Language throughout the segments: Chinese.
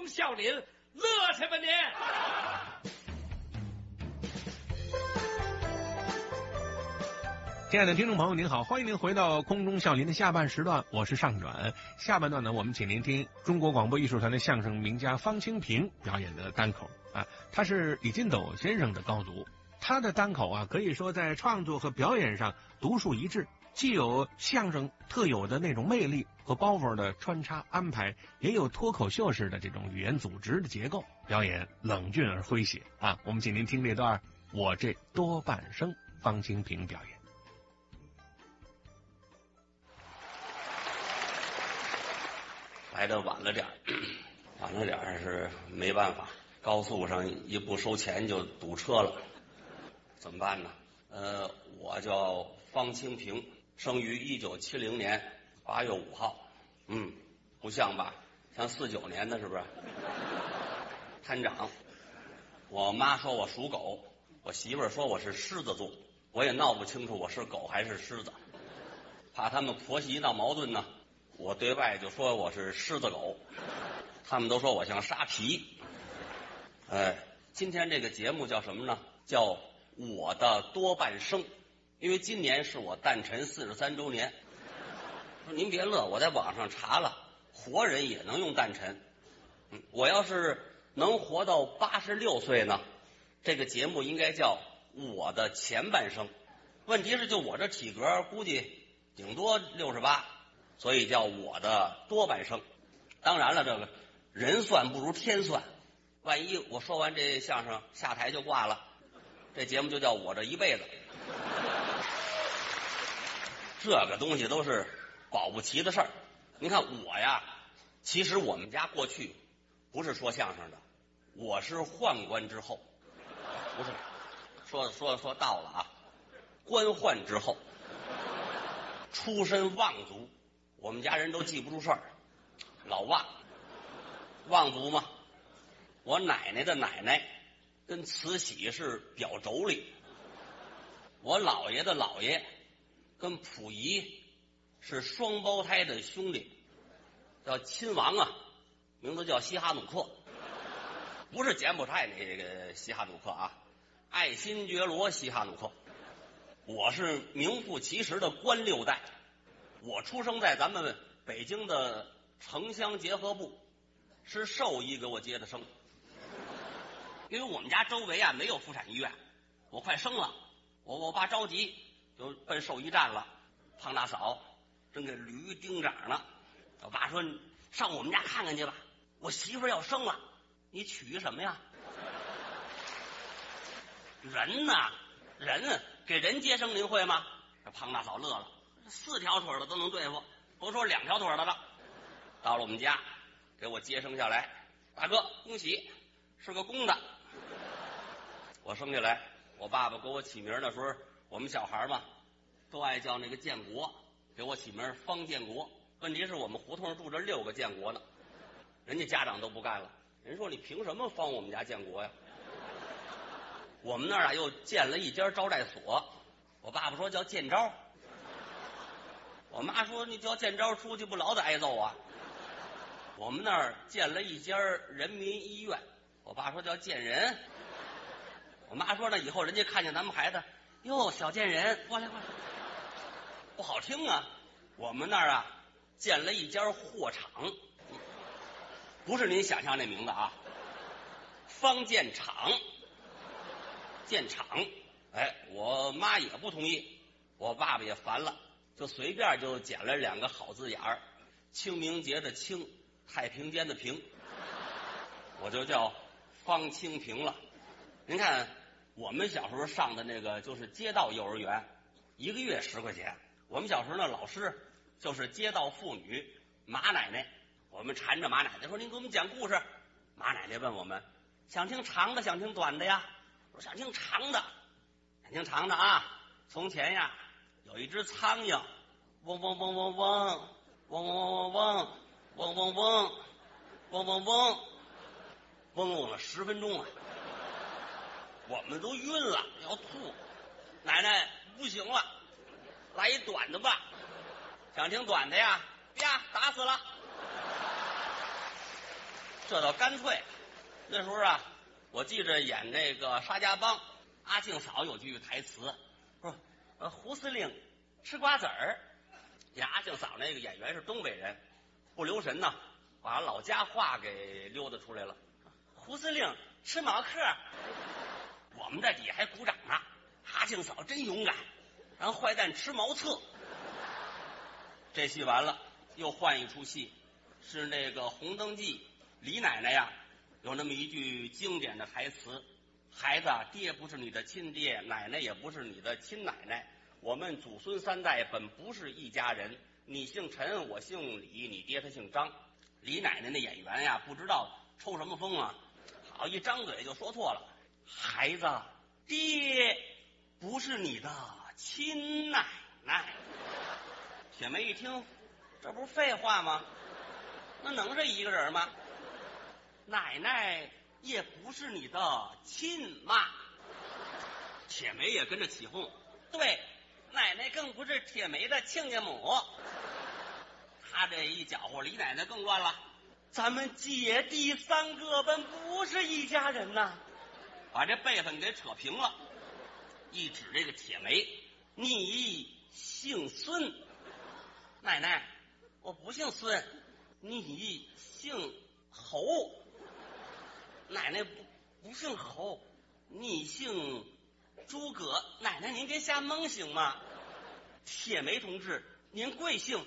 中笑林，乐去吧您！ 亲爱的听众朋友您好，欢迎您回到空中笑林的下半时段，我是尚远。下半段呢，我们请您听中国广播艺术团的相声名家方清平表演的单口啊，他是李金斗先生的高足。他的单口啊，可以说在创作和表演上独树一帜，既有相声特有的那种魅力和包袱的穿插安排，也有脱口秀式的这种语言组织的结构，表演冷峻而诙谐啊。我们请您听这段我这多半生方清平表演。 来的晚了点是没办法，高速上一不收钱就堵车了，怎么办呢？我叫方清平，生于1970年8月5号，不像吧？像49年的是不是？摊长，我妈说我属狗，我媳妇儿说我是狮子座，我也闹不清楚我是狗还是狮子，怕他们婆媳闹矛盾呢。我对外就说我是狮子狗，他们都说我像沙皮。今天这个节目叫什么呢？叫我的多半生，因为今年是我诞辰43周年。说您别乐，我在网上查了，活人也能用诞辰。我要是能活到86岁呢，这个节目应该叫我的前半生。问题是就我这体格，估计顶多68。所以叫我的多半生。当然了，这个人算不如天算，万一我说完这相声下台就挂了，这节目就叫我这一辈子。这个东西都是保不齐的事儿。您看我呀，其实我们家过去不是说相声的，我是宦官之后，不是说到了啊，官宦之后，出身望族。我们家人都记不住事儿，老望族嘛。我奶奶的奶奶跟慈禧是表妯娌，我姥爷的姥爷跟溥仪是双胞胎的兄弟，叫亲王啊，名字叫西哈努克，不是柬埔寨那个西哈努克啊，爱新觉罗西哈努克。我是名副其实的官六代。我出生在咱们北京的城乡结合部，是兽医给我接的生。因为我们家周围啊没有妇产医院，我快生了，我爸着急就奔兽医站了。胖大嫂正给驴盯掌呢，我爸说上我们家看看去吧，我媳妇要生了，你取什么呀？人呐，人给人接生您会吗？这胖大嫂乐了，4条腿的都能对付，甭说2条腿的了。到了我们家，给我接生下来，大哥恭喜，是个公的。我生下来，我爸爸给我起名的时候，我们小孩嘛都爱叫那个建国，给我起名方建国。问题是我们胡同住着6个建国呢，人家家长都不干了，人说你凭什么方我们家建国呀？我们那儿啊又建了一家招待所，我爸爸说叫建招。我妈说你叫建招出去不老得挨揍啊。我们那儿建了一家人民医院，我爸说叫建人。我妈说呢，以后人家看见咱们孩子，哟小建人过来，不好听啊。我们那儿啊建了一家货场，不是您想象那名字啊，方建厂，建厂。我妈也不同意，我爸爸也烦了，就随便就捡了2个好字眼儿，清明节的清，太平间的平，我就叫方清平了。您看我们小时候上的那个就是街道幼儿园，1个月10块钱。我们小时候那老师就是街道妇女马奶奶，我们缠着马奶奶说您给我们讲故事。马奶奶问我们想听长的想听短的呀？我说想听长的。想听长的啊，从前呀有一只苍蝇，嗡嗡嗡嗡嗡，嗡嗡嗡嗡嗡，嗡嗡嗡，嗡嗡嗡，嗡嗡了10分钟啊，我们都晕了，要吐。奶奶不行了，来一短的吧。想听短的呀？呀，打死了。 这倒干脆。那时候啊，我记着演那个沙家浜，阿庆嫂有句台词，说胡司令吃瓜子儿。演阿庆嫂那个演员是东北人，不留神呢，把老家话给溜达出来了。胡司令吃毛嗑，我们在底下还鼓掌呢。阿庆嫂真勇敢，让坏蛋吃毛册。这戏完了，又换一出戏，是那个《红灯记》，李奶奶呀，有那么一句经典的台词：孩子，爹不是你的亲爹，奶奶也不是你的亲奶奶，我们祖孙三代本不是一家人，你姓陈，我姓李，你爹他姓张。李奶奶那演员呀，不知道抽什么风啊，好一张嘴就说错了。孩子，爹不是你的亲奶奶。铁梅一听，这不是废话吗？那能是一个人吗？奶奶也不是你的亲妈。铁梅也跟着起哄，对，奶奶更不是铁梅的亲家母。他这一搅和，李奶奶更乱了。咱们姐弟三个本不是一家人呐，把这辈分给扯平了。一指这个铁梅，你姓孙。奶奶，我不姓孙，你姓侯。奶奶不姓侯，你姓诸葛。奶奶您别瞎蒙行吗？铁梅同志，您贵姓？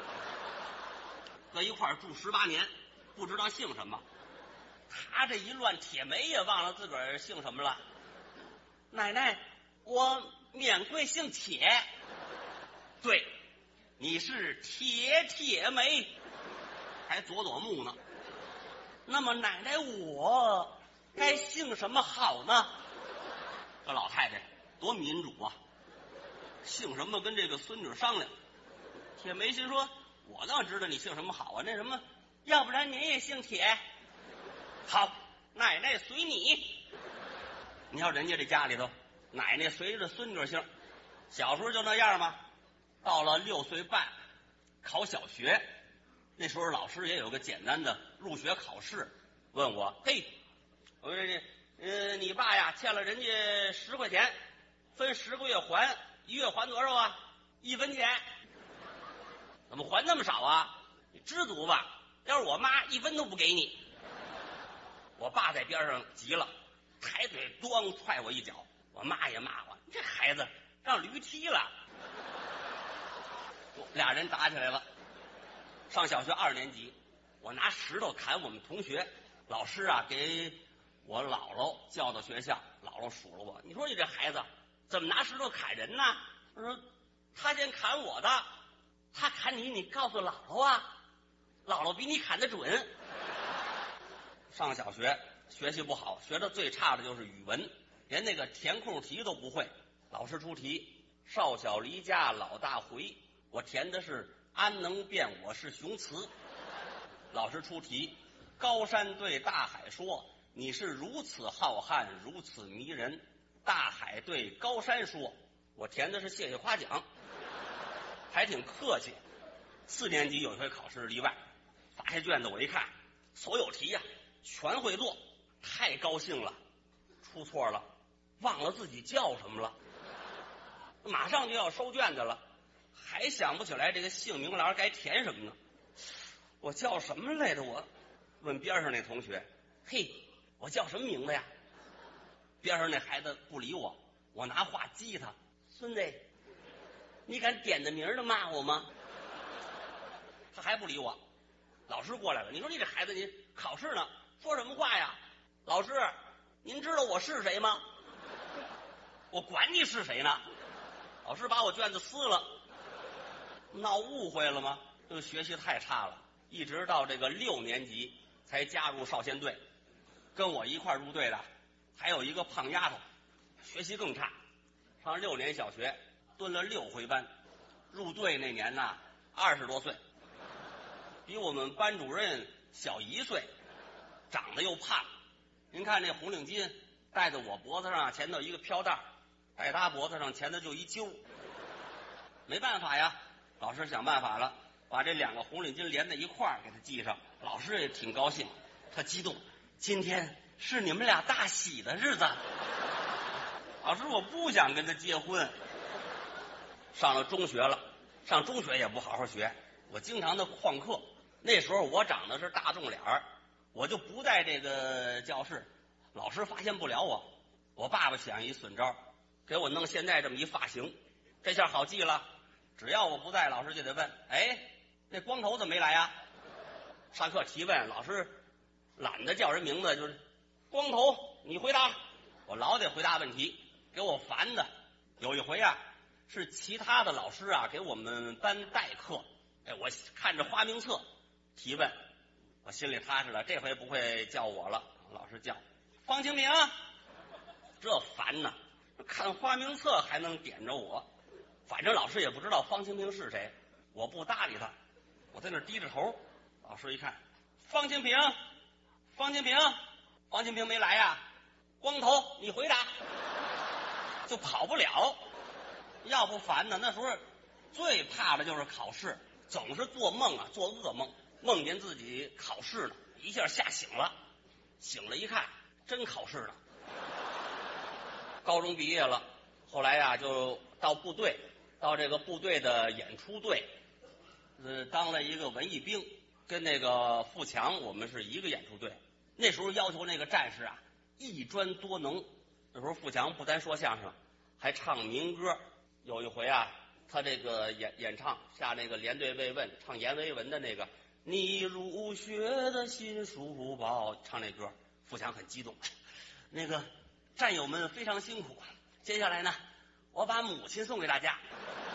搁一块儿住18年，不知道姓什么。他这一乱，铁梅也忘了自个儿姓什么了。奶奶，我免贵姓铁。对，你是铁梅，还左朵木呢。那么奶奶我该姓什么好呢？这老太太多民主啊，姓什么跟这个孙女商量。铁梅心说，我倒知道你姓什么好啊，那什么，要不然您也姓铁。好，奶奶随你。你要人家这家里头，奶奶随着孙女姓，小时候就那样吗？到了6岁半，考小学，那时候老师也有个简单的入学考试，问我，嘿，我说你爸呀欠了人家10块钱，分10个月还，一月还多少啊？1分钱。怎么还那么少啊？你知足吧，要是我妈1分都不给你。我爸在边上急了，抬腿咣踹我一脚，我妈也骂我，这孩子让驴踢了。俩人打起来了。上小学2年级，我拿石头砍我们同学，老师啊给我姥姥叫到学校，姥姥数了我，你说你这孩子怎么拿石头砍人呢？我说他先砍我的，他砍你，你告诉姥姥啊，姥姥比你砍得准。上小学学习不好，学的最差的就是语文，连那个填空题都不会。老师出题，少小离家老大回，我填的是安能辨我是雄雌。老师出题，高山对大海说，你是如此浩瀚，如此迷人。大海对高山说，我填的是谢谢夸奖，还挺客气。4年级有一回考试例外，打开卷子我一看，所有题呀全会做，太高兴了。出错了，忘了自己叫什么了，马上就要收卷子了，还想不起来这个姓名栏该填什么呢。我叫什么来着？我问边上那同学，嘿，我叫什么名字呀？边上那孩子不理我，我拿话激他，孙子，你敢点的名儿的骂我吗？他还不理我。老师过来了，你说你这孩子，你考试呢，说什么话呀？老师，您知道我是谁吗？我管你是谁呢？老师把我卷子撕了。闹误会了吗？这个学习太差了，一直到这个6年级才加入少先队。跟我一块入队的还有一个胖丫头，学习更差，上6年小学蹲了6回班。入队那年呢20多岁，比我们班主任小1岁，长得又胖。您看那红领巾戴在我脖子上，前头一个飘带，戴他脖子上前头就一揪。没办法呀，老师想办法了，把这2个红领巾连在一块儿给他系上。老师也挺高兴， 他激动，今天是你们俩大喜的日子。老师，我不想跟他结婚。上了中学了，上中学也不好好学，我经常的旷课。那时候我长得是大众脸儿，我就不在这个教室，老师发现不了我。我爸爸想一损招，给我弄现在这么一发型，这下好记了。只要我不在，老师就得问：哎，那光头怎么没来呀？上课提问，老师懒得叫人名字，就是光头，你回答。我老得回答问题，给我烦的。有一回啊，是其他的老师啊给我们班代课，哎，我看着花名册提问，我心里踏实了，这回不会叫我了。老师叫方清平，这烦呐！看花名册还能点着我，反正老师也不知道方清平是谁，我不搭理他，我在那低着头。老师一看，方清平，方清平，方清平没来呀？光头，你回答。就跑不了，要不烦呢。那时候最怕的就是考试，总是做梦啊，做噩梦，梦见自己考试呢，一下吓醒了，醒了一看，真考试呢。高中毕业了，后来呀就到部队，到这个部队的演出队，当了一个文艺兵，跟那个富强我们是一个演出队。那时候要求那个战士啊，一专多能。那时候富强不单说相声，还唱民歌。有一回啊，他这个演唱下那个连队慰问，唱阎维文的那个你入学的新书包，唱那歌，富强很激动。那个战友们非常辛苦，接下来呢，我把母亲送给大家，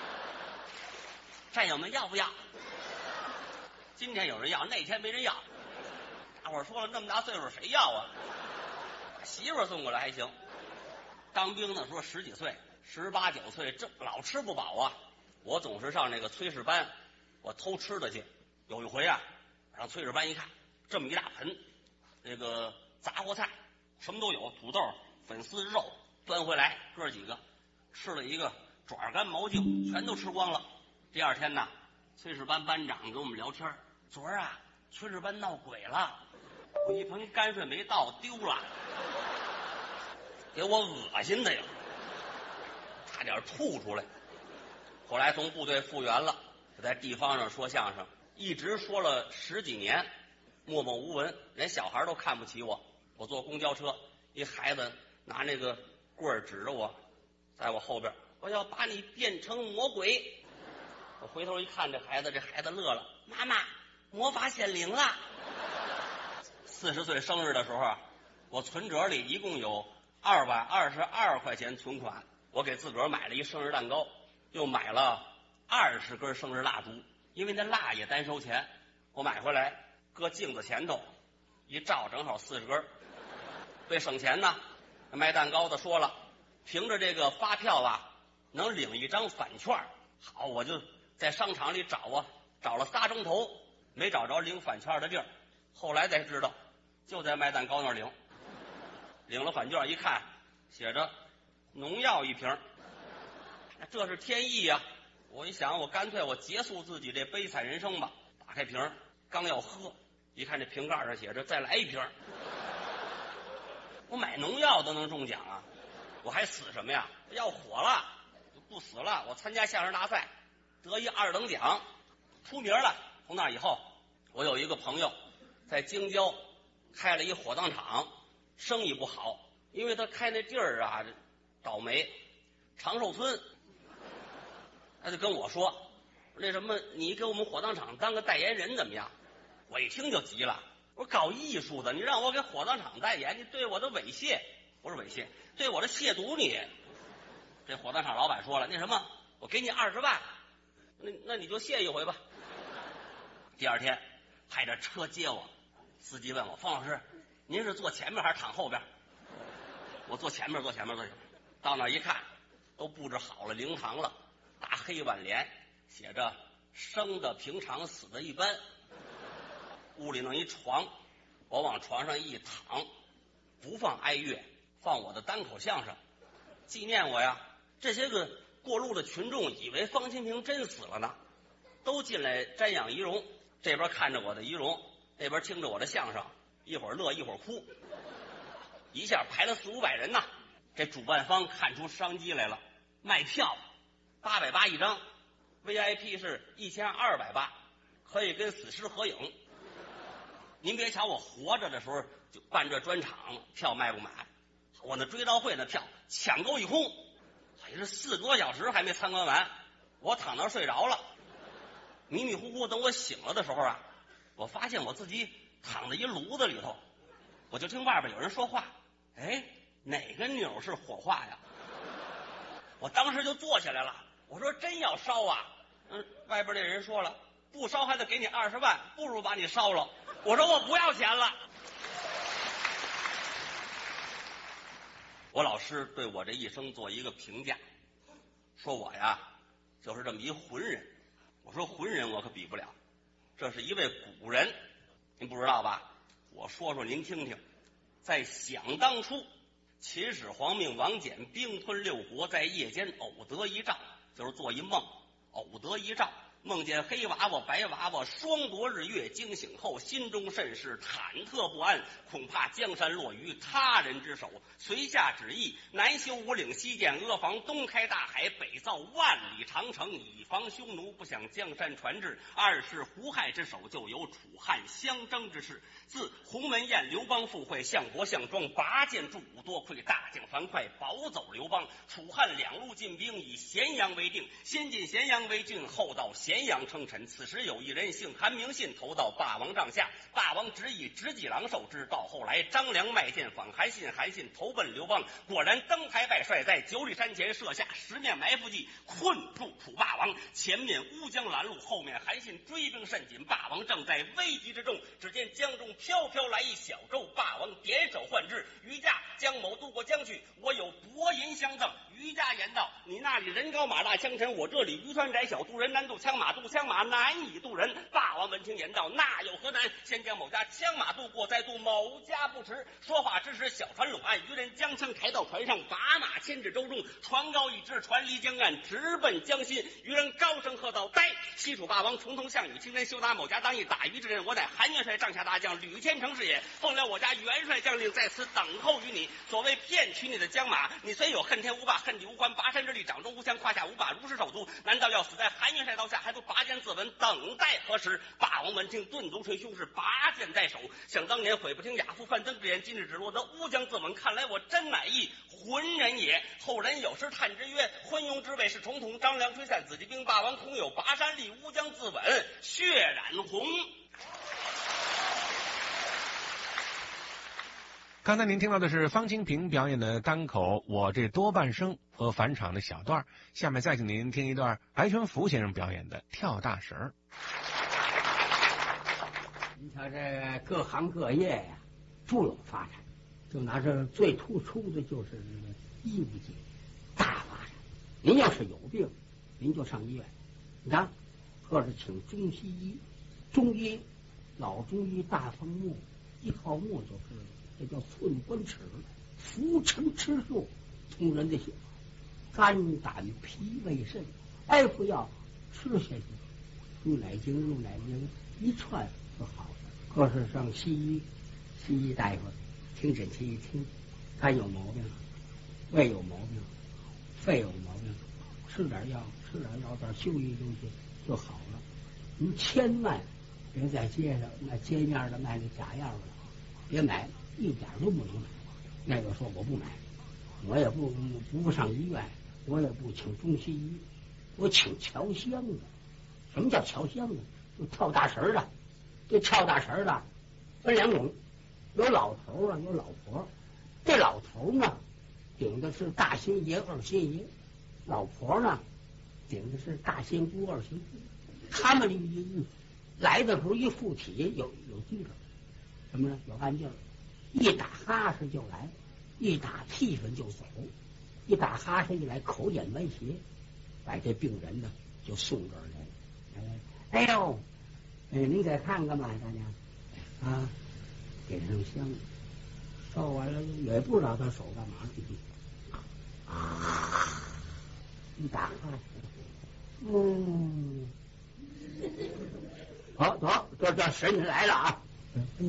战友们要不要？今天有人要，那天没人要。大伙儿说了，那么大岁数谁要啊？把媳妇儿送过来还行。当兵的时候10几岁，18、19岁，这老吃不饱啊。我总是上那个炊事班，我偷吃的去。有一回啊，上炊事班一看，这么一大盆，那个杂货菜什么都有，土豆、粉丝、肉，端回来，哥几个吃了一个爪干毛净，全都吃光了。第二天呢，炊事班班长跟我们聊天，昨儿啊，炊事班闹鬼了，我一盆泔水没倒丢了。给我恶心的呀，差点吐出来。后来从部队复员了，就在地方上说相声，一直说了10几年，默默无闻，连小孩都看不起我。我坐公交车，一孩子拿那个棍儿指着我，在我后边，我要把你变成魔鬼。我回头一看，这孩子乐了，妈妈，魔法显灵了。40岁生日的时候啊，我存折里一共有222块钱存款，我给自个儿买了一生日蛋糕，又买了20根生日蜡烛，因为那蜡也单收钱，我买回来搁镜子前头一照，正好40根。为省钱呢，卖蛋糕的说了，凭着这个发票啊，能领一张返券。好，我就在商场里找啊，找了3钟头，没找着领返券的地儿。后来才知道，就在卖蛋糕那儿领。领了返券一看，写着农药1瓶，这是天意呀！我一想，我干脆我结束自己这悲惨人生吧。打开瓶，刚要喝，一看这瓶盖上写着再来1瓶。我买农药都能中奖啊，我还死什么呀？要火了不死了，我参加相声大赛，得一2等奖，出名了。从那以后，我有一个朋友在京郊开了一火葬场，生意不好，因为他开那地儿啊倒霉，长寿村。他就跟我说，那什么，你给我们火葬场当个代言人怎么样？我一听就急了，我说搞艺术的，你让我给火葬场代言，你对我的猥亵，不是猥亵，对我的亵渎你。这火葬场老板说了，那什么，我给你20万，那你就谢一回吧。第二天派着车接我，司机问我，方老师，您是坐前面还是躺后边？我坐前面。到那一看，都布置好了灵堂了，大黑挽联写着生的平常，死的一般。屋里弄一床，我往床上一躺，不放哀乐，放我的单口相声，纪念我呀。这些个过路的群众以为方清平真死了呢，都进来瞻仰遗容，这边看着我的遗容，那边听着我的相声。 一会儿乐一会儿哭，一下排了400-500人呐。这主办方看出商机来了，卖票880一张 ，VIP 是1280，可以跟死尸合影。您别瞧我活着的时候就办这专场，票卖不买，我那追悼会那票抢购一空，也是4个多小时还没参观完，我躺那儿睡着了。迷迷糊糊等我醒了的时候啊，我发现我自己躺在一炉子里头，我就听外边有人说话，哎，哪个钮是火化呀？我当时就坐起来了，我说真要烧啊？外边那人说了，不烧还得给你20万，不如把你烧了。我说我不要钱了。我老师对我这一生做一个评价，说我呀就是这么一浑人。我说浑人我可比不了，这是一位古人，您不知道吧？我说说您听听。在想当初，秦始皇命王翦兵吞6国，在夜间偶得一兆，就是做一梦，偶得一兆，梦见黑娃娃白娃娃双夺日月，惊醒后心中甚是忐忑不安，恐怕江山落于他人之手，遂下旨意，南修5岭，西建阿房，东开大海，北造万里长城，以防匈奴不向江山传至。二是胡亥之手，就有楚汉相争之势。自鸿门宴，刘邦赴会，项伯项庄拔剑助武，多亏大将樊哙保走刘邦。楚汉2路进兵，以咸阳为定，先进咸阳为郡，后到咸阳称臣。此时有一人姓韩名信，投到霸王帐下，霸王执以直戟郎受之。到后来张良卖剑访韩信，韩信投奔刘邦，果然登台拜帅，在9里山前设下10面埋伏计，困住楚霸王。前面乌江拦路，后面韩信追兵甚紧，霸王正在危急之中。只见江中飘飘来一小舟，霸王点手唤之，于家江某渡过江去，我有薄银相赠。于家言道：你那里人高马大枪沉，我这里渔船窄小，渡人难渡枪马，渡枪马难以渡人。霸王闻听言道：那有何难？先将某家枪马渡过，再渡某家不迟。说话之时，小船拢岸，渔人将枪抬到船上，把马牵至舟中，船高一支，船离江岸，直奔江心。渔人高声喝道：呆！西楚霸王重同项羽，清人休拿某家当义打鱼之人，我乃韩元帅帐下大将吕天成是也，奉了我家元帅将令，在此等候于你。所谓骗取你的江马，你虽有恨天无霸，恨地无关，拔山之力，掌中无枪，胯下无把，如实手足，难道要死在韩元帅刀下，还不拔剑自刎，等待何时？霸王闻听，顿足捶胸，是拔剑在手。想当年悔不听亚父范增之言，今日只落得乌江自刎，看来我真乃一浑人也。后人有诗叹之曰：昏庸之辈是重统，张良吹散子弟兵，霸王空有拔山力，乌江自刎血染红。 刚才您听到的是方清平表演的单口《我这多半生》和返场的小段，下面再请您听一段白全福先生表演的跳大绳儿。 你瞧这各行各业呀，都有发展，就拿这最突出的就是这个医务界大发展。您要是有病，您就上医院，你看，或者请中西医、中医、老中医大方木一号木就知道。这叫寸关尺，浮沉吃素，通人的血，肝胆脾胃肾，大夫药吃下去，入奶精一串就好了。可是上西医大夫听诊器一听，肝有毛病，胃有毛病，肺有毛病，吃点药，点休息休息就好了。您千万别在街上那街面的卖那假药了，别买。一点都不能买。那个说我不买，我也不上医院，我也不请中西医，我请瞧香的。什么叫瞧香的？就跳大神的。这跳大神的分2种，有老头啊，有老婆。这老头呢，顶的是大仙爷、二仙爷；老婆呢，顶的是大仙姑、二仙姑。他们来的时候一附体有劲儿，什么呢？有干劲儿。一打哈士就来，一打屁粉就走，一打哈士一来口眼歪斜，把这病人呢就送这儿来了。哎呦，您再看看吧，大家啊，点上香，烧完了也不知道他手干嘛一打哈士，好走，这神来了啊！哎呦，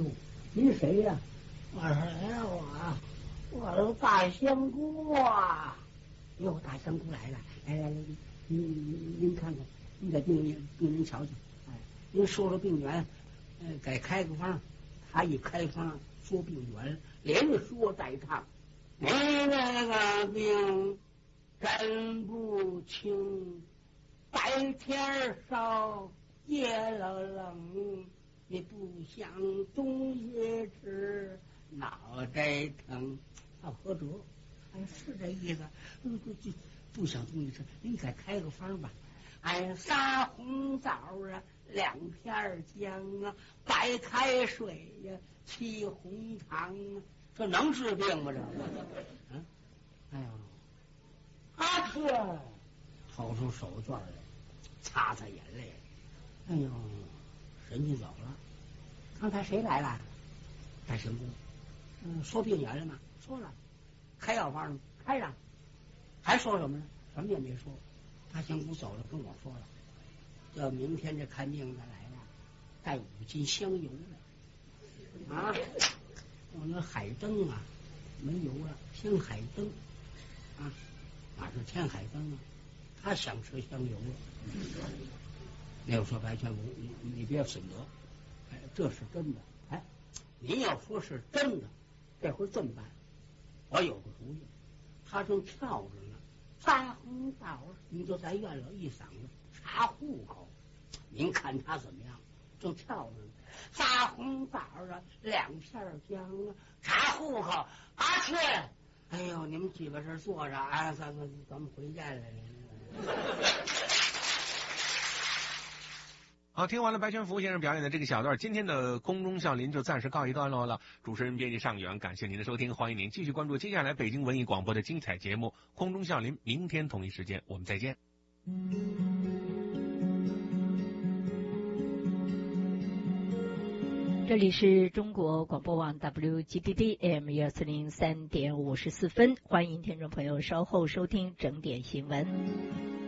您谁呀？我说我是大仙姑啊！哟，大仙姑来了，来，您看看，您给病人瞧瞧，哎，您说说病源，给开个方。他一开方说病源，连说带唱，你这个病真不轻，白天烧，夜了冷，你不想东西吃，脑袋疼，合辙。哎，是这意思，就不想东西吃，您给开个方吧。哎，撒红枣啊，2片姜啊，白开水呀，7红糖啊，这能治病吗？这嗯，哎呦，阿天掏出手绢来，擦擦眼泪。哎呦，神经走了。刚才谁来了？大仙姑。说病源了吗？说了。开药方了？开上。还说什么呢？什么也没说。大仙姑走了，跟我说了，这明天这看病的来了，带5斤香油来啊！我那海灯啊，没油了，添海灯啊，哪是添海灯啊？他想吃香油了。那我说白全福，你别损得，哎，这是真的。哎，您要说是真的，这回这么办？我有个主意，他正跳着呢。撒红枣，你就在院里一嗓子查户口，您看他怎么样？正跳着呢，撒红枣啊，2片姜啊，查户口。阿去，哎呦，你们几个这坐着啊，咱们回家来了。 好，听完了白全福先生表演的这个小段，今天的空中笑林就暂时告一段落了。主持人编辑尚远，感谢您的收听，欢迎您继续关注接下来北京文艺广播的精彩节目《空中笑林》，明天同一时间我们再见。 这里是中国广播网 WGBB AM1403.54，欢迎听众朋友稍后收听整点新闻。